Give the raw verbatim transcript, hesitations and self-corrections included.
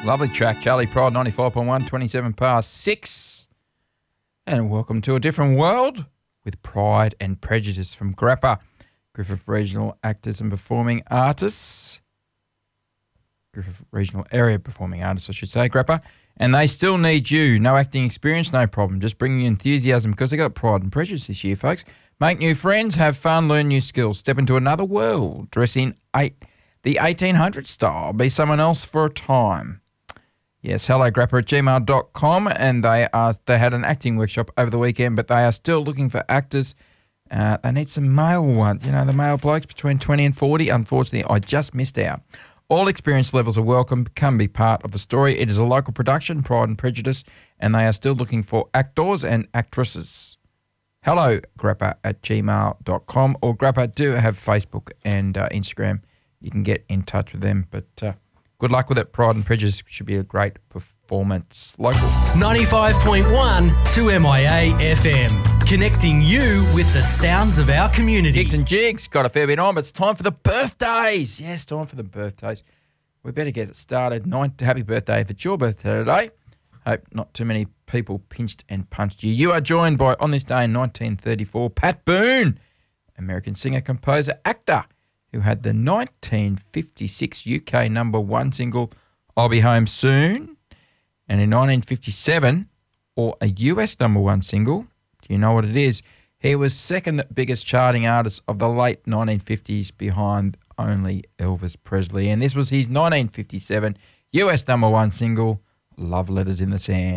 Lovely track, Charlie Pride, ninety-five point one, twenty-seven past six. And welcome to a different world with Pride and Prejudice from Grappa, Griffith Regional Actors and Performing Artists. Griffith Regional Area Performing Artists, I should say, Grappa. And they still need you. No acting experience, no problem. Just bring your enthusiasm because they got Pride and Prejudice this year, folks. Make new friends, have fun, learn new skills, step into another world, dress in eight, the eighteen hundred style, be someone else for a time. Yes, hello grappa at gmail dot com, and they are they had an acting workshop over the weekend, but they are still looking for actors. Uh, they need some male ones, you know, the male blokes between twenty and forty. Unfortunately, I just missed out. All experience levels are welcome, come be part of the story. It is a local production, Pride and Prejudice, and they are still looking for actors and actresses. Hello grappa at gmail dot com, or Grappa do have Facebook and uh, Instagram. You can get in touch with them, but... Uh, Good luck with it. Pride and Prejudice should be a great performance. Local. ninety-five point one to M I A F M. Connecting you with the sounds of our community. Gigs and jigs. Got a fair bit on, but it's time for the birthdays. Yes, time for the birthdays. We better get it started. Ninth, happy birthday if it's your birthday today. Hope not too many people pinched and punched you. You are joined by, on this day in nineteen thirty-four, Pat Boone, American singer, composer, actor, who had the nineteen fifty-six U K number one single, I'll Be Home Soon. And in nineteen fifty-seven, or a U S number one single, do you know what it is? He was second biggest charting artist of the late nineteen fifties behind only Elvis Presley. And this was his nineteen fifty-seven U S number one single, Love Letters in the Sand.